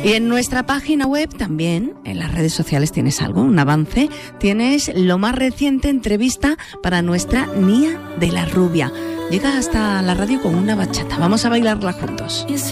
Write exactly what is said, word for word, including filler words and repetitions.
Y en nuestra página web también, en las redes sociales tienes algo, un avance. Tienes lo más reciente entrevista para nuestra Nia de la Rubia. Llega hasta la radio con una bachata. Vamos a bailarla juntos.